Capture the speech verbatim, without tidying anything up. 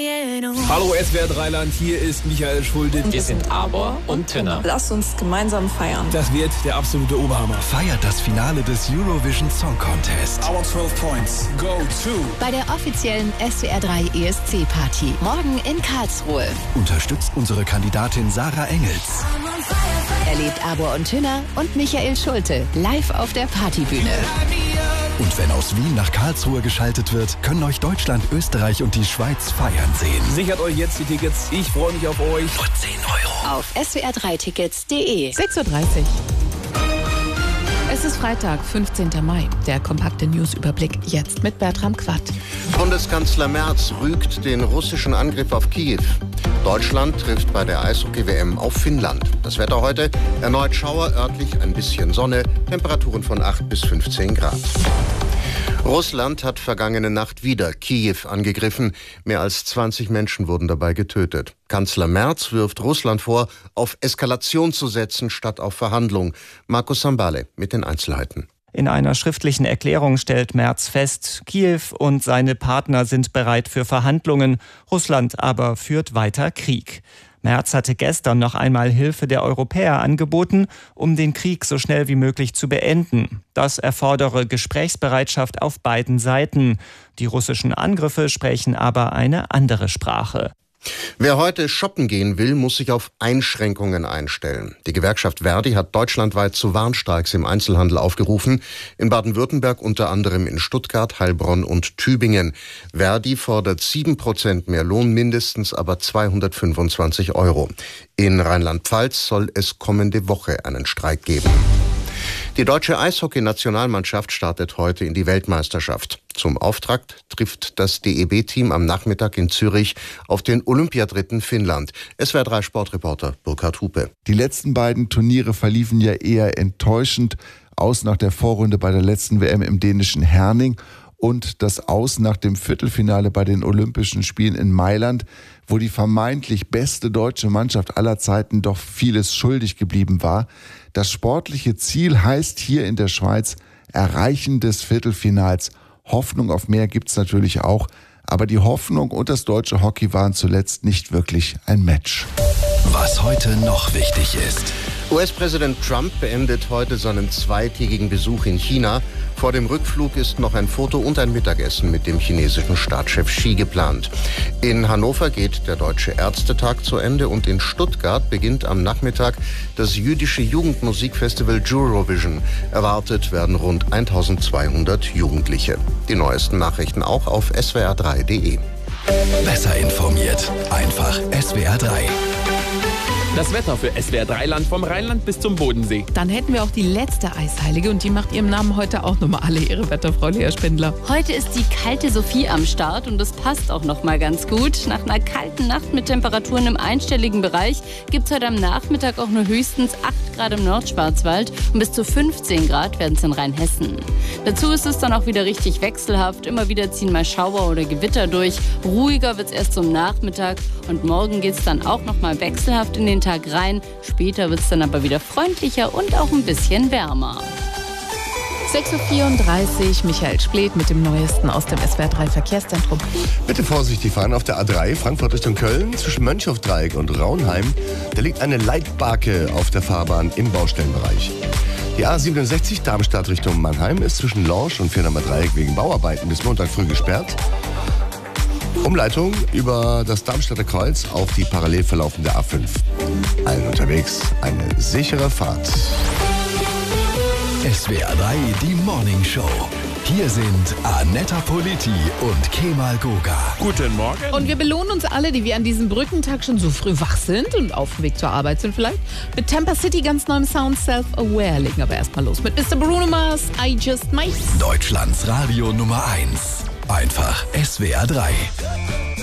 Hallo S W R Dreiland, hier ist Michael Schulte. Wir sind Arbor und Tünner. Lasst uns gemeinsam feiern. Das wird der absolute Oberhammer. Feiert das Finale des Eurovision Song Contest. Our zwölf Points go to. Bei der offiziellen S W R drei E S C-Party. Morgen in Karlsruhe. Unterstützt unsere Kandidatin Sarah Engels. Erlebt Arbor und Tünner und Michael Schulte live auf der Partybühne. Und wenn aus Wien nach Karlsruhe geschaltet wird, können euch Deutschland, Österreich und die Schweiz feiern sehen. Sichert euch jetzt die Tickets. Ich freue mich auf euch. Nur zehn Euro. Auf S W R drei Tickets punkt de. sechs Uhr dreißig. Es ist Freitag, fünfzehnten Mai. Der kompakte Newsüberblick jetzt mit Bertram Quatt. Bundeskanzler Merz rügt den russischen Angriff auf Kiew. Deutschland trifft bei der Eishockey-W M auf Finnland. Das Wetter heute: erneut Schauer, örtlich ein bisschen Sonne, Temperaturen von acht bis fünfzehn Grad. Russland hat vergangene Nacht wieder Kiew angegriffen. Mehr als zwanzig Menschen wurden dabei getötet. Kanzler Merz wirft Russland vor, auf Eskalation zu setzen statt auf Verhandlung. Markus Sambale mit den Einzelheiten. In einer schriftlichen Erklärung stellt Merz fest, Kiew und seine Partner sind bereit für Verhandlungen, Russland aber führt weiter Krieg. Merz hatte gestern noch einmal Hilfe der Europäer angeboten, um den Krieg so schnell wie möglich zu beenden. Das erfordere Gesprächsbereitschaft auf beiden Seiten. Die russischen Angriffe sprechen aber eine andere Sprache. Wer heute shoppen gehen will, muss sich auf Einschränkungen einstellen. Die Gewerkschaft Verdi hat deutschlandweit zu Warnstreiks im Einzelhandel aufgerufen. In Baden-Württemberg unter anderem in Stuttgart, Heilbronn und Tübingen. Verdi fordert sieben Prozent mehr Lohn, mindestens aber zweihundertfünfundzwanzig Euro. In Rheinland-Pfalz soll es kommende Woche einen Streik geben. Die deutsche Eishockey-Nationalmannschaft startet heute in die Weltmeisterschaft. Zum Auftakt trifft das D E B-Team am Nachmittag in Zürich auf den Olympiadritten Finnland. S W R drei Sportreporter Burkhard Hupe. Die letzten beiden Turniere verliefen ja eher enttäuschend. Aus nach der Vorrunde bei der letzten W M im dänischen Herning und das Aus nach dem Viertelfinale bei den Olympischen Spielen in Mailand, wo die vermeintlich beste deutsche Mannschaft aller Zeiten doch vieles schuldig geblieben war. Das sportliche Ziel heißt hier in der Schweiz Erreichen des Viertelfinals. Hoffnung auf mehr gibt's natürlich auch, aber die Hoffnung und das deutsche Hockey waren zuletzt nicht wirklich ein Match. Was heute noch wichtig ist. U S-Präsident Trump beendet heute seinen zweitägigen Besuch in China. Vor dem Rückflug ist noch ein Foto und ein Mittagessen mit dem chinesischen Staatschef Xi geplant. In Hannover geht der Deutsche Ärztetag zu Ende und in Stuttgart beginnt am Nachmittag das jüdische Jugendmusikfestival Eurovision. Erwartet werden rund eintausendzweihundert Jugendliche. Die neuesten Nachrichten auch auf S W R drei punkt de. Besser informiert. Einfach S W R drei. Das Wetter für S W R Dreiland vom Rheinland bis zum Bodensee. Dann hätten wir auch die letzte Eisheilige und die macht ihrem Namen heute auch nochmal alle ihre Wetter, Frau Lea Spindler. Heute ist die kalte Sophie am Start und das passt auch nochmal ganz gut. Nach einer kalten Nacht mit Temperaturen im einstelligen Bereich gibt es heute am Nachmittag auch nur höchstens acht Grad im Nordschwarzwald und bis zu fünfzehn Grad werden es in Rheinhessen. Dazu ist es dann auch wieder richtig wechselhaft. Immer wieder ziehen mal Schauer oder Gewitter durch. Ruhiger wird es erst zum Nachmittag und morgen geht es dann auch nochmal wechselhaft in den Tag rein. Später wird es dann aber wieder freundlicher und auch ein bisschen wärmer. sechs Uhr vierunddreißig, Michael Splet mit dem Neuesten aus dem S W R drei Verkehrszentrum. Bitte vorsichtig fahren auf der A drei, Frankfurt Richtung Köln, zwischen Mönchhofdreieck und Raunheim. Da liegt eine Leitbarke auf der Fahrbahn im Baustellenbereich. Die A siebenundsechzig, Darmstadt Richtung Mannheim, ist zwischen Lorsch und Vierdamer Dreieck wegen Bauarbeiten bis Montag früh gesperrt. Umleitung über das Darmstädter Kreuz auf die parallel verlaufende A fünf. Allen unterwegs eine sichere Fahrt. S W R drei, die Morning Show. Hier sind Annetta Politi und Kemal Goga. Guten Morgen. Und wir belohnen uns alle, die wir an diesem Brückentag schon so früh wach sind und auf dem Weg zur Arbeit sind vielleicht, mit Tampa City ganz neuem Sound Self-Aware. Legen aber erstmal los mit Mister Bruno Mars, I Just Might. Deutschlands Radio Nummer eins. Einfach S W R drei.